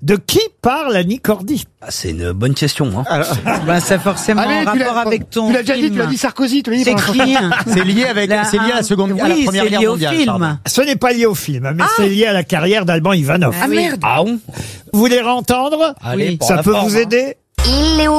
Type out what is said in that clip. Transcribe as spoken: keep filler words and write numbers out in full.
De qui parle Annie Cordy? Ah, c'est une bonne question. Hein. Alors, Bah, ça a forcément allez, un tu l'as- rapport avec ton Tu l'as déjà dit, tu film. l'as dit Sarkozy, tu l'as dit. C'est pendant- qui hein C'est lié avec, La- c'est lié à la seconde, à la oui, première c'est guerre lié au mondiale. film. pardon. Ce n'est pas lié au film, mais c'est lié à la carrière d'Alban Ivanov. Ah, merde. Ah bon? Vous voulez entendre? Allez, Oui. pour Ça la peut forme, vous hein. aider? Il est